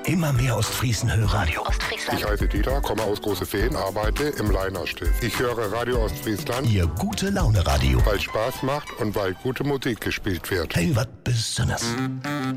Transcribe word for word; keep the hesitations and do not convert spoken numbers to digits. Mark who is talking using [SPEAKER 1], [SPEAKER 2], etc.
[SPEAKER 1] Immer mehr Ostfriesen hören Radio Ostfriesland.
[SPEAKER 2] Ich heiße Dieter, komme aus Großefehn, arbeite im Leinerstift. Ich höre Radio Ostfriesland.
[SPEAKER 1] Ihr gute Laune Radio.
[SPEAKER 2] Weil es Spaß macht und weil gute Musik gespielt wird.
[SPEAKER 1] Hey, was Besonderes.